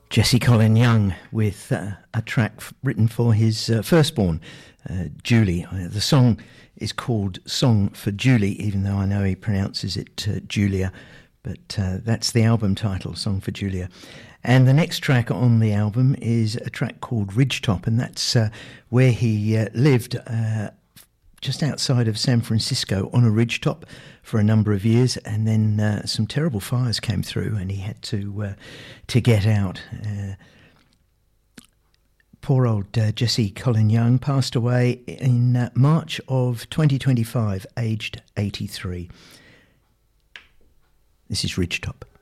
Jesse Colin Young with a track written for his firstborn, Julie. The song is called Song for Julie, even though I know he pronounces it Julia, but that's the album title, Song for Julia. And the next track on the album is a track called Ridgetop, and that's where he lived just outside of San Francisco on a ridgetop for a number of years, and then some terrible fires came through and he had to get out. Poor old Jesse Colin Young passed away in March of 2025, aged 83. This is Ridgetop.